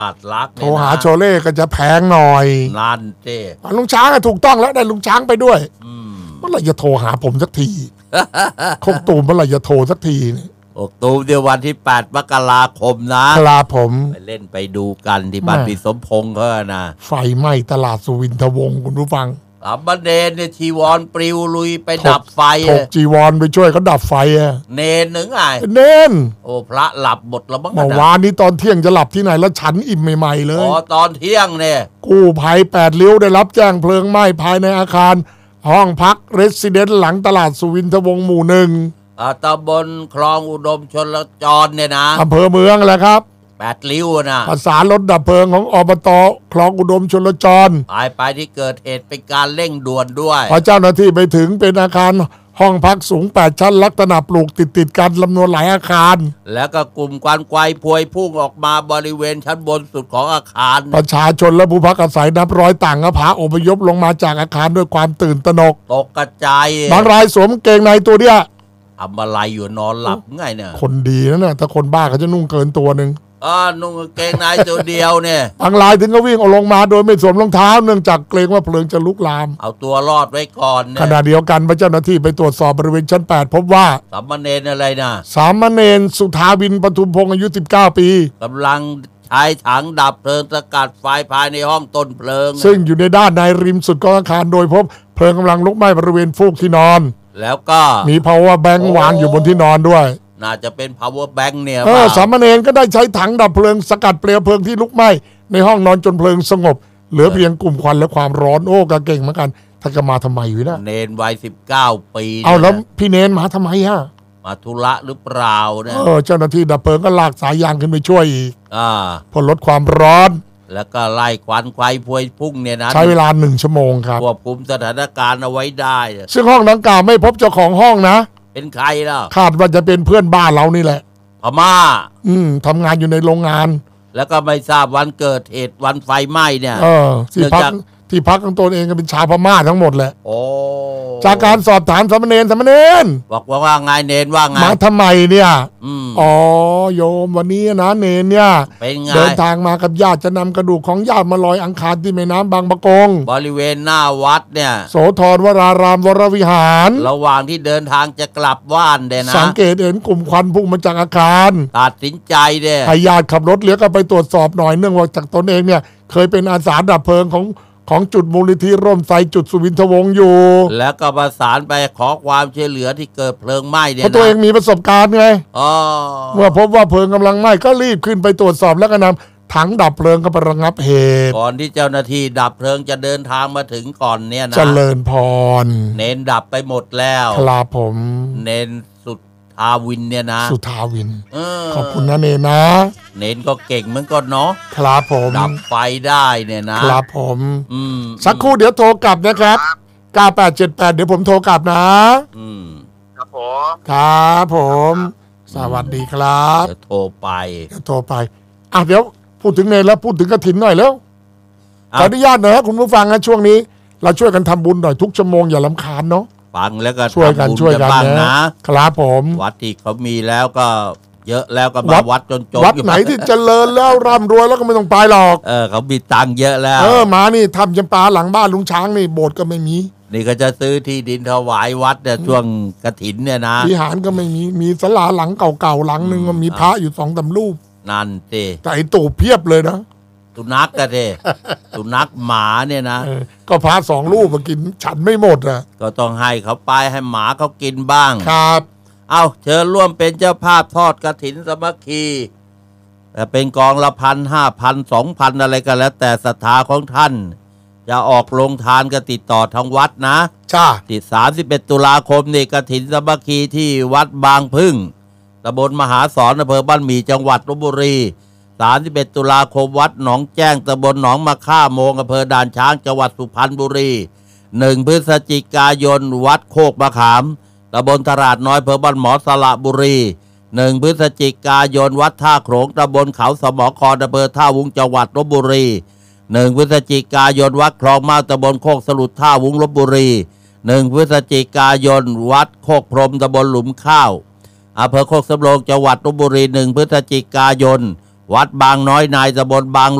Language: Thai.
อัดลักโทรหาโชเล่ก็จะแพงหน่อยนั่นเจ้ลุงช้างถูกต้องแล้วได้ลุงช้างไปด้วยเมื่อไหร่จะโทรหาผมสักทีคงตูมเมื่อไหร่จะโทรสักทีตูมเดี๋ยววันที่8 มกราคมนะครับผมไปเล่นไปดูกันที่บ้านพี่สมพงษ์เขานะไฟไหม้ตลาดสุวินทวงศ์คุณผู้ฟังสามเณรเนี่ยชีวรปลิวลุยไปดับไฟถกจีวรไปช่วยเขาดับไฟเนนหนึ่งไงเนนโอ้พระหลับหมดแล้วบ้างเมื่อวานนี้ตอนเที่ยงจะหลับที่ไหนแล้วฉันอิ่มใหม่ๆเลยตอนเที่ยงเนี่ยกู้ภัย8 ริ้วได้รับแจ้งเพลิงไหม้ภายในอาคารห้องพักเรสซิเดนต์หลังตลาดสุวินทวงศ์หมู่1 ตำบลคลองอุดมชลจรเนี่ยนะอำเภอเมืองแหละครับ 8 ริ้วนะประสานรถดับเพลิงของอบต.คลองอุดมชลจรไปที่เกิดเหตุเป็นการเร่งด่วนด้วยพอเจ้าหน้าที่ไปถึงเป็นอาคารห้องพักสูง8 ชั้นลักษณะปลูกติดกันจำนวนหลายอาคารแล้วก็กลุ่มควันไฟพวยพุ่งออกมาบริเวณชั้นบนสุดของอาคารประชาชนและผู้พักอาศัยนับร้อยต่างก็พาอพยพลงมาจากอาคารด้วยความตื่นตระหนกตกกระจายบางรายสวมเกงในตัวเดียวทำอะไรอยู่นอนหลับไงเนี่ยคนดีนะถ้าคนบ้าเขาจะนุ่งเกินตัวนึงนุ่งเกงในตัวเดียวเนี่ยบางรายถึงก็วิ่งออกลงมาโดยไม่สวมรองเท้าเนื่องจากเกรงว่าเพลิงจะลุกลามเอาตัวรอดไว้ก่อนขณะเดียวกันเจ้าหน้าที่ไปตรวจสอบบริเวณชั้น8พบว่าสามเณรอะไรนะสามเณรสุธาวินปทุมพงษ์อายุ19 ปีกำลังใช้ถังดับเพลิงสกัดไฟภายในห้องต้นเพลิงซึ่งอยู่ในด้านในริมสุดของอาคารโดยพบเพลิงกำลังลุกไหม้บริเวณฟูกที่นอนแล้วก็มี power bank วางอยู่บนที่นอนด้วยน่าจะเป็น power bank เนี่ยสามเณรก็ได้ใช้ถังดับเพลิงสกัดเปลวเพลิงที่ลุกไหม้ในห้องนอนจนเพลิงสงบเหลือเพียงกลุ่มควันและความร้อนก็เก่งเหมือนกันถ้าจะมาทำไมอยู่นะเนนวัย19 ปีแล้วพี่เนนมาทำไมมาธุระหรือเปล่าเนี่ยเจ้าหน้าที่ดับเพลิงก็ลากสายยางขึ้นไปช่วยอีกเพื่อลดความร้อนแล้วก็ไล่ควันไฟพวยพุ่งเนี่ยนะใช้เวลา1 ชั่วโมงครับควบคุมสถานการณ์เอาไว้ได้ซึ่งห้องดังกล่าวไม่พบเจ้าของห้องนะเป็นใครล่ะคาดว่าจะเป็นเพื่อนบ้านเรานี่แหละพม่าทำงานอยู่ในโรงงานแล้วก็ไม่ทราบวันเกิดเหตุวันไฟไหม้เนี่ยที่พักของตนเองก็เป็นชาวพม่าทั้งหมดแหละจากการสอบถามสามเณรบอกว่าไงเนนว่าไงมาทำไมเนี่ยโยมวันนี้นะเนนเนี่ยเดินทางมากับญาติจะนำกระดูกของญาติมาลอยอังคารที่แม่น้ำบางปะกงบริเวณหน้าวัดเนี่ยโสธรวรารามวรวิหารระหว่างที่เดินทางจะกลับบ้านเด่นะสังเกตเห็นกลุ่มควันพุ่งมาจากอาคารตัดสินใจให้ญาติขับรถเลี้ยวก็ไปตรวจสอบหน่อยเนื่องจากตนเองเนี่ยเคยเป็นอาสาดับเพลิงของจุดมูลนิธิร่มไทรจุดสุวินทวงศ์อยู่แล้วก็ประสานไปขอความช่วยเหลือที่เกิดเพลิงไหม้เนี่ยเพราะตัวเองมีประสบการณ์ไงเมื่อพบว่าเพลิงกำลังไหม้ก็รีบขึ้นไปตรวจสอบแล้วก็นำถังดับเพลิงก็ไประงับเหตุก่อนที่เจ้าหน้าที่ดับเพลิงจะเดินทางมาถึงก่อนเนี่ยนะเจริญพรเน้นดับไปหมดแล้วครับผมเน้นสุดทาวินเนี่ยนะสุทาวินขอบคุณนะเนนนะเน้นก็เก่งเหมือนกันเนาะครับผมดับไฟได้เนี่ยนะครับผมสักครู่เดี๋ยวโทรกลับนะครับ9878เดี๋ยวผมโทรกลับนะครับผมสวัสดีครับเดี๋ยวโทรไปเดี๋ยวพูดถึงเนนแล้วพูดถึงกฐินหน่อยแล้วขออนุญาตหน่อยครับคุณผู้ฟังนะช่วงนี้เราช่วยกันทำบุญหน่อยทุกชั่วโมงอย่ารำคาญเนาะฟังแล้วก็ช่วยกันบ้างนะครับผมวัดที่เขามีแล้วก็เยอะแล้วก็มาวัดจนวัดไหนที่เจริญแล้วร่ำรวยแล้วก็ไม่ต้องไปหรอกเขามีตังค์เยอะแล้วมานี่ทำจำปาหลังบ้านลุงช้างนี่โบสถ์ก็ไม่มีนี่ก็จะซื้อที่ดินถวายวัดเนี่ยช่วงกฐินเนี่ยนะวิหารก็ไม่มีศาลาหลังเก่าๆหลังนึงมีพระอยู่2-3 รูปนั่นสิแต่ไอ้ตู่เพียบเลยนะสุนัขก็เท่สุนัขหมาเนี่ยนะก็พระ2 รูปมากินฉันไม่หมดก็ต้องให้เขาไปให้หมาเขากินบ้างครับเอาเชิญร่วมเป็นเจ้าภาพทอดกฐินสามัคคีแต่เป็นกองละ 1,000 5,000 2,000อะไรก็แล้วแต่ศรัทธาของท่านจะออกลงทานก็ติดต่อทางวัดนะที่31 ตุลาคมนี่กฐินสามัคคีที่วัดบางพึ่งตำบลมหาสอนอำเภอบ้านหมี่จังหวัดลพบุรี31 ตุลาคมวัดหนองแจ้งตำบลหนองมะค่าโมงอำเภอด่านช้างจังหวัดสุพรรณบุรี1 พฤศจิกายนวัดโคกมะขามตำบลตลาดน้อยอำเภอบ้านหมอสระบุรี1 พฤศจิกายนวัดท่าโขลงตำบลเขาสมอคออำเภอท่าวุ้งจังหวัดลพบุรี1 พฤศจิกายนวัดคลองมาตำบลโคกสลุดท่าวุ้งลพบุรี1 พฤศจิกายนวัดโคกพรมตำบลหลุมข้าวอำเภอโคกสำโรงจังหวัดลพบุรี1 พฤศจิกายนวัดบางน้อยนายตำบลบาง